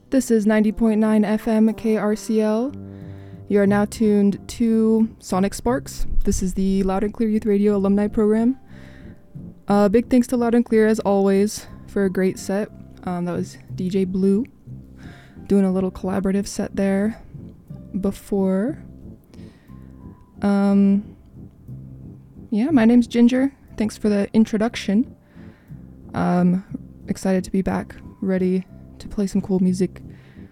This is 90.9 FM KRCL. You are now tuned to Sonic Sparks. This is the Loud and Clear Youth Radio alumni program. Big thanks to Loud and Clear, as always, for a great set. That was DJ Blue doing a little collaborative set there before. My name's Ginger. Thanks for the introduction. Excited to be back, ready to play some cool music.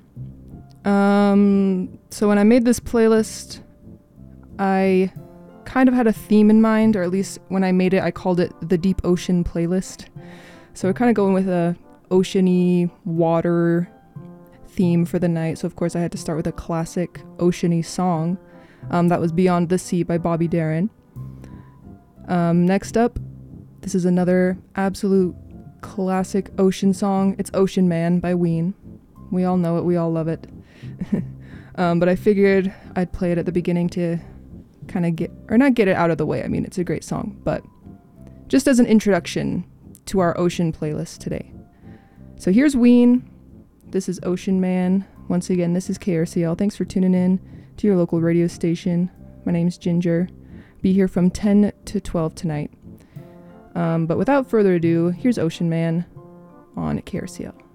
So when I made this playlist, I kind of had a theme in mind, or at least when I made it, I called it the Deep Ocean Playlist. So we're kind of going with a oceany water theme for the night. So of course I had to start with a classic oceany song. That was Beyond the Sea by Bobby Darin. Next up, this is another absolute classic ocean song. It's Ocean Man by Ween. We all know it, we all love it. But I figured I'd play it at the beginning to kind of get it out of the way. I mean, it's a great song, but just as an introduction to our ocean playlist today. So here's Ween. This is Ocean Man. Once again, this is KRCL. Thanks for tuning in to your local radio station. My name's Ginger. Be here from 10 to 12 tonight. But without further ado, here's Ocean Man on KRCL.